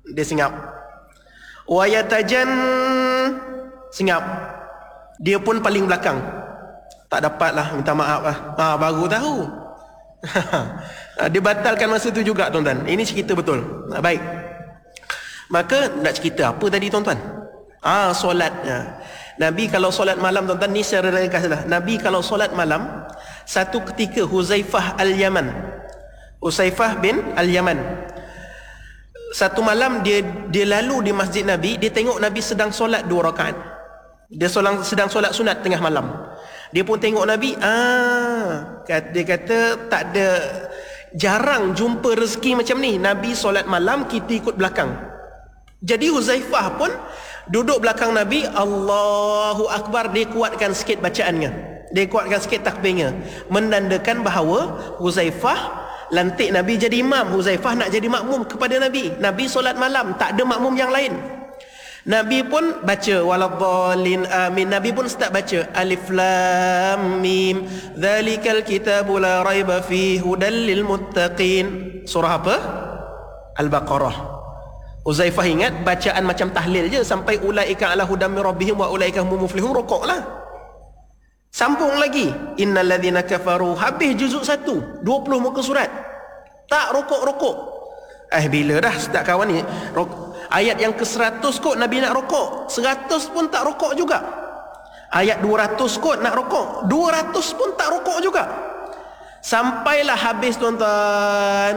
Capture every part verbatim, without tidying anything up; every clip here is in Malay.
Dia senyap. Wa yatajan, senyap. Dia pun paling belakang. Tak dapatlah, minta maaf lah. Ha, baru tahu. Dia batalkan masa tu juga tuan-tuan. Ini cerita betul. Ha, baik. Maka nak cerita apa tadi tuan-tuan? Ah, solat. Ha. Nabi kalau solat malam tuan-tuan, ni secara ringkas lah. Nabi kalau solat malam, satu ketika Huzaifah Al-Yaman, Huzaifah bin Al-Yaman, satu malam dia dia lalu di masjid Nabi, dia tengok Nabi sedang solat dua rakaat. Dia sedang sedang solat sunat tengah malam. Dia pun tengok Nabi, ah, dia kata tak ada, jarang jumpa rezeki macam ni. Nabi solat malam, kita ikut belakang. Jadi Huzaifah pun duduk belakang Nabi, Allahu Akbar, dia kuatkan sikit bacaannya. Dia kuatkan sikit takbirnya, menandakan bahawa Huzaifah lantik Nabi jadi imam. Huzaifah nak jadi makmum kepada Nabi. Nabi solat malam, tak ada makmum yang lain. Nabi pun baca waladhdallin amin. Nabi pun start baca alif lam mim dzalikal kitabu la raiba fihi hudal lil muttaqin. Surah apa? Al-Baqarah. Huzaifah ingat bacaan macam tahlil je sampai ulaika ala hudam mir rabbihim wa ulaika humul muflihun, rokoklah. Sambung lagi, innal ladzina kafaru, habis juzuk satu, dua puluh muka surat. Tak rokok-rokok. Eh bila dah start kawan ni, rokok. Ayat yang ke seratus kot Nabi nak rokok, seratus pun tak rokok juga. Ayat dua ratus kot nak rokok, dua ratus pun tak rokok juga. Sampailah habis tuan-tuan.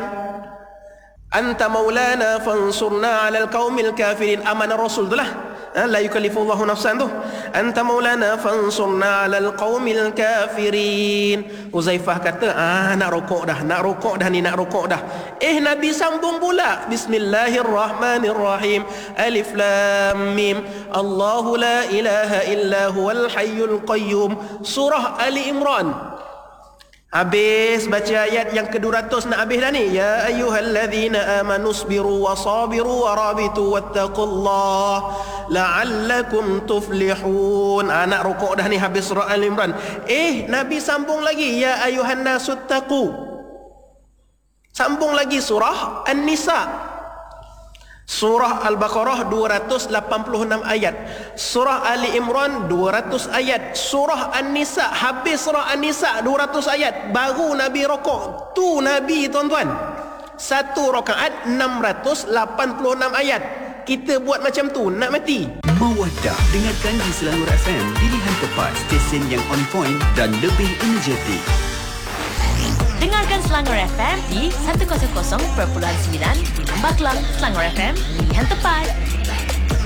Anta maulana fansurna alal qaumil kafirin. Amanah Rasul tu lah, la yukallifullahu nafsan tu. Anta maulana fansurna alal qaumil kafirin. Huzaifah kata, ah nak rokok dah, nak rokok dah ni, nak rokok dah. Eh Nabi sambung pula, bismillahirrahmanirrahim, alif lam mim, Allahu la ilaha illa huwal hayyul qayyum. Surah Ali Imran. Habis baca ayat yang ke dua ratus, nak habis dah ni. Ya ayyuhalladzina amanu sabiru wa sabiru wa rabitu wattaqullaha la'allakum tuflihun. Ah, nak rokok dah ni, habis surah Al-Imran. Eh Nabi sambung lagi, ya ayyuhan nasuttaqu. Sambung lagi surah An-Nisa. Surah Al-Baqarah dua ratus lapan puluh enam ayat, surah Ali Imran dua ratus ayat, surah An-Nisa, habis surah An-Nisa dua ratus ayat, baru Nabi rokok. Tu Nabi tuan-tuan, satu rakaat enam ratus lapan puluh enam ayat. Kita buat macam tu, nak mati. Mawaddah, dengarkan di Selangor F M, pilihan tepat, stesen yang on point dan lebih energetik. Dengarkan Selangor F M di seratus perpuluhan sembilan di Lembah Kelang. Selangor F M, pilihan tepat.